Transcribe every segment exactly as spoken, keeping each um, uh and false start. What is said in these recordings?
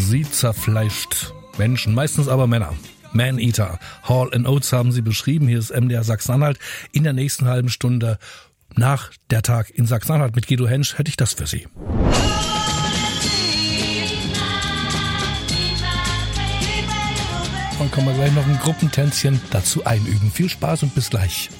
Sie zerfleischt Menschen, meistens aber Männer. Man-Eater. Hall and Oates haben sie beschrieben. Hier ist M D R Sachsen-Anhalt. In der nächsten halben Stunde nach der Tag in Sachsen-Anhalt mit Guido Hensch hätte ich das für Sie. Dann können wir gleich noch ein Gruppentänzchen dazu einüben. Viel Spaß und bis gleich.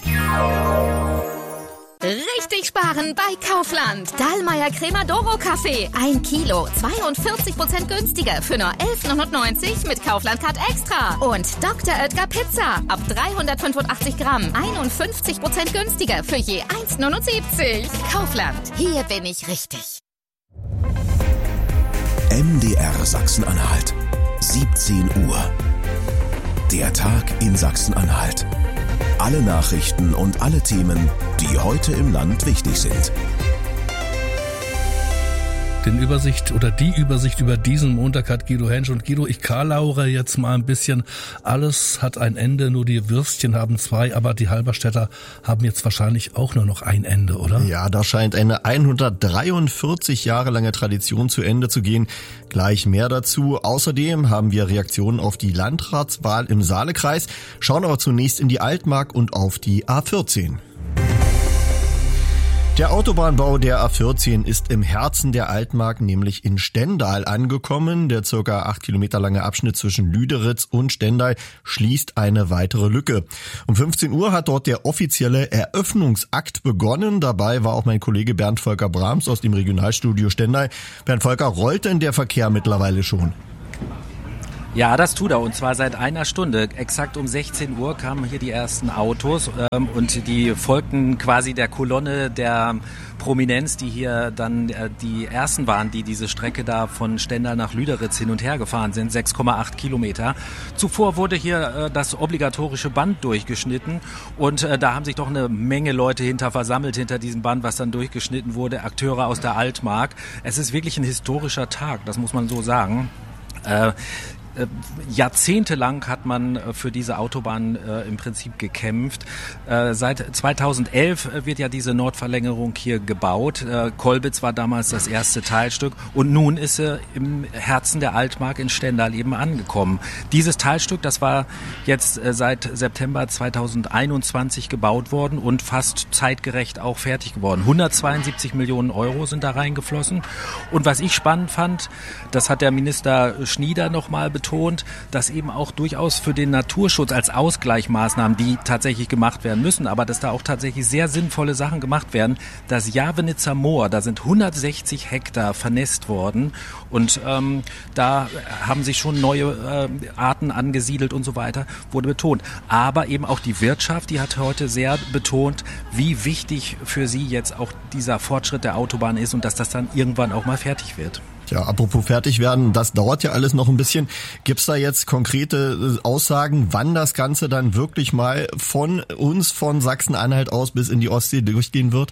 Richtig sparen bei Kaufland. Dahlmeier Crema Doro Kaffee. Ein Kilo. zweiundvierzig Prozent günstiger für nur elf neunundneunzig mit Kaufland Card Extra. Und Doktor Oetker Pizza. Ab dreihundertfünfundachtzig Gramm. einundfünfzig Prozent günstiger für je eins neunundsiebzig. Kaufland. Hier bin ich richtig. M D R Sachsen-Anhalt. siebzehn Uhr. Der Tag in Sachsen-Anhalt. Alle Nachrichten und alle Themen, die heute im Land wichtig sind. Den Übersicht oder die Übersicht über diesen Montag hat Guido Hensch. Und Guido, ich karlaure jetzt mal ein bisschen. Alles hat ein Ende, nur die Würstchen haben zwei, aber die Halberstädter haben jetzt wahrscheinlich auch nur noch ein Ende, oder? Ja, da scheint eine hundertdreiundvierzig Jahre lange Tradition zu Ende zu gehen. Gleich mehr dazu. Außerdem haben wir Reaktionen auf die Landratswahl im Saalekreis, schauen aber zunächst in die Altmark und auf die A vierzehn. Der Autobahnbau der A vierzehn ist im Herzen der Altmark, nämlich in Stendal, angekommen. Der circa acht Kilometer lange Abschnitt zwischen Lüderitz und Stendal schließt eine weitere Lücke. Um fünfzehn Uhr hat dort der offizielle Eröffnungsakt begonnen. Dabei war auch mein Kollege Bernd Volker Brahms aus dem Regionalstudio Stendal. Bernd Volker, rollt denn der Verkehr mittlerweile schon? Ja, das tut er, und zwar seit einer Stunde. Exakt um sechzehn Uhr kamen hier die ersten Autos ähm, und die folgten quasi der Kolonne der Prominenz, die hier dann äh, die ersten waren, die diese Strecke da von Stendal nach Lüderitz hin und her gefahren sind, sechs Komma acht Kilometer. Zuvor wurde hier äh, das obligatorische Band durchgeschnitten und äh, da haben sich doch eine Menge Leute hinter versammelt, hinter diesem Band, was dann durchgeschnitten wurde, Akteure aus der Altmark. Es ist wirklich ein historischer Tag, das muss man so sagen. Äh, Jahrzehntelang hat man für diese Autobahn äh, im Prinzip gekämpft. Äh, seit zweitausendelf wird ja diese Nordverlängerung hier gebaut. Äh, Kolbitz war damals das erste Teilstück und nun ist sie im Herzen der Altmark in Stendal eben angekommen. Dieses Teilstück, das war jetzt äh, seit September zweitausendeinundzwanzig gebaut worden und fast zeitgerecht auch fertig geworden. hundertzweiundsiebzig Millionen Euro sind da reingeflossen. Und was ich spannend fand, das hat der Minister Schnieder nochmal betont, dass eben auch durchaus für den Naturschutz als Ausgleichsmaßnahmen, die tatsächlich gemacht werden müssen, aber dass da auch tatsächlich sehr sinnvolle Sachen gemacht werden. Das Javenitzer Moor, da sind hundertsechzig Hektar vernässt worden und ähm, da haben sich schon neue äh, Arten angesiedelt und so weiter, wurde betont. Aber eben auch die Wirtschaft, die hat heute sehr betont, wie wichtig für sie jetzt auch dieser Fortschritt der Autobahn ist und dass das dann irgendwann auch mal fertig wird. Ja, apropos fertig werden, das dauert ja alles noch ein bisschen. Gibt's da jetzt konkrete Aussagen, wann das Ganze dann wirklich mal von uns, von Sachsen-Anhalt aus bis in die Ostsee durchgehen wird?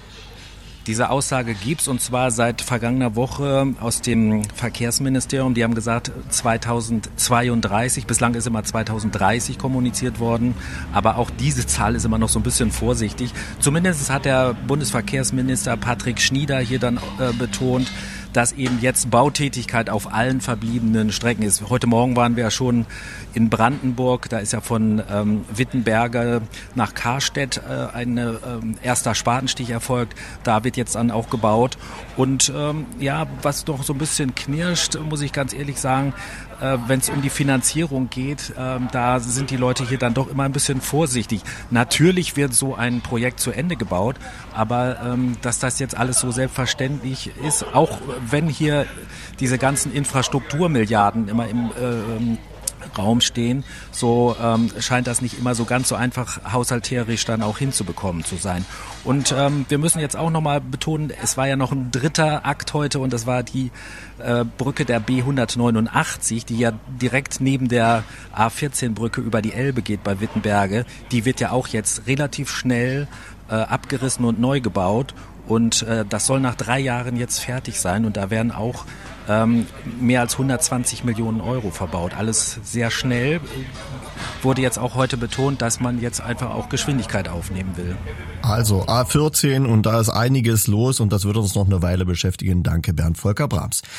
Diese Aussage gibt's, und zwar seit vergangener Woche aus dem Verkehrsministerium. Die haben gesagt zweitausendzweiunddreißig, bislang ist immer zweitausenddreißig kommuniziert worden, aber auch diese Zahl ist immer noch so ein bisschen vorsichtig. Zumindest hat der Bundesverkehrsminister Patrick Schnieder hier dann äh, betont, dass eben jetzt Bautätigkeit auf allen verbliebenen Strecken ist. Heute Morgen waren wir ja schon in Brandenburg, da ist ja von ähm, Wittenberge nach Karstedt äh, ein äh, erster Spatenstich erfolgt. Da wird jetzt dann auch gebaut. Und ähm, ja, was doch so ein bisschen knirscht, muss ich ganz ehrlich sagen, äh, wenn es um die Finanzierung geht, äh, da sind die Leute hier dann doch immer ein bisschen vorsichtig. Natürlich wird so ein Projekt zu Ende gebaut, aber ähm, dass das jetzt alles so selbstverständlich ist, auch wenn hier diese ganzen Infrastrukturmilliarden immer im äh, Raum stehen, so ähm, scheint das nicht immer so ganz so einfach haushalterisch dann auch hinzubekommen zu sein. Und ähm, wir müssen jetzt auch nochmal betonen, es war ja noch ein dritter Akt heute und das war die äh, Brücke der B hundertneunundachtzig, die ja direkt neben der A vierzehn Brücke über die Elbe geht bei Wittenberge. Die wird ja auch jetzt relativ schnell äh, abgerissen und neu gebaut. Und äh, das soll nach drei Jahren jetzt fertig sein und da werden auch ähm, mehr als hundertzwanzig Millionen Euro verbaut. Alles sehr schnell. Wurde jetzt auch heute betont, dass man jetzt einfach auch Geschwindigkeit aufnehmen will. Also A vierzehn und da ist einiges los und das wird uns noch eine Weile beschäftigen. Danke, Bernd Volker Brahms.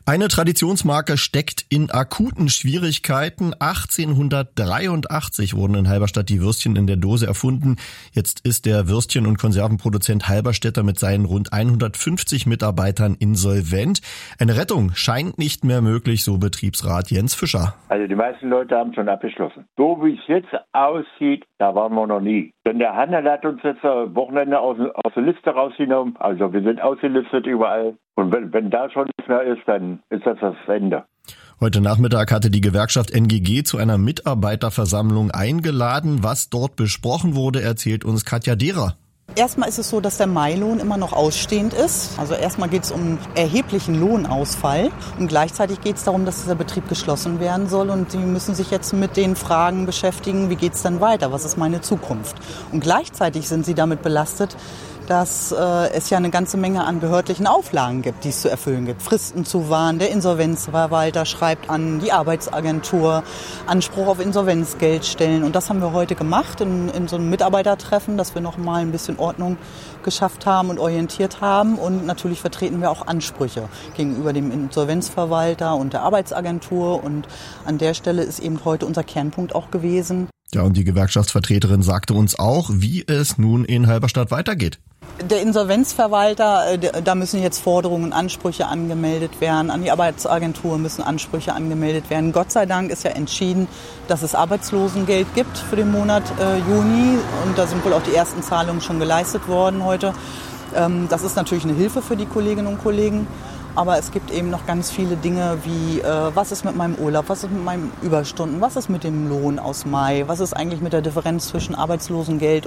Eine Traditionsmarke steckt in akuten Schwierigkeiten. achtzehnhundertdreiundachtzig wurden in Halberstadt die Würstchen in der Dose erfunden. Jetzt ist der Würstchen- und Konservenproduzent Halberstädter mit seinen rund hundertfünfzig Mitarbeitern insolvent. Eine Rettung scheint nicht mehr möglich, so Betriebsrat Jens Fischer. Also die meisten Leute haben schon abgeschlossen. So wie es jetzt aussieht, da waren wir noch nie. Denn der Handel hat uns jetzt am Wochenende aus, aus der Liste rausgenommen. Also wir sind ausgelistet überall. Und wenn, wenn da schon nichts mehr ist, dann ist das das Ende. Heute Nachmittag hatte die Gewerkschaft N G G zu einer Mitarbeiterversammlung eingeladen. Was dort besprochen wurde, erzählt uns Katja Dehrer. Erstmal ist es so, dass der Mailohn immer noch ausstehend ist. Also erstmal geht es um erheblichen Lohnausfall und gleichzeitig geht es darum, dass dieser Betrieb geschlossen werden soll und sie müssen sich jetzt mit den Fragen beschäftigen, wie geht es dann weiter, was ist meine Zukunft? Und gleichzeitig sind sie damit belastet, dass äh, es ja eine ganze Menge an behördlichen Auflagen gibt, die es zu erfüllen gibt. Fristen zu wahren, der Insolvenzverwalter schreibt an, die Arbeitsagentur, Anspruch auf Insolvenzgeld stellen. Und das haben wir heute gemacht in, in so einem Mitarbeitertreffen, dass wir noch mal ein bisschen Ordnung geschafft haben und orientiert haben. Und natürlich vertreten wir auch Ansprüche gegenüber dem Insolvenzverwalter und der Arbeitsagentur. Und an der Stelle ist eben heute unser Kernpunkt auch gewesen. Ja, und die Gewerkschaftsvertreterin sagte uns auch, wie es nun in Halberstadt weitergeht. Der Insolvenzverwalter, da müssen jetzt Forderungen und Ansprüche angemeldet werden. An die Arbeitsagentur müssen Ansprüche angemeldet werden. Gott sei Dank ist ja entschieden, dass es Arbeitslosengeld gibt für den Monat äh, Juni. Und da sind wohl auch die ersten Zahlungen schon geleistet worden heute. Ähm, das ist natürlich eine Hilfe für die Kolleginnen und Kollegen. Aber es gibt eben noch ganz viele Dinge wie, äh, was ist mit meinem Urlaub, was ist mit meinen Überstunden, was ist mit dem Lohn aus Mai, was ist eigentlich mit der Differenz zwischen Arbeitslosengeld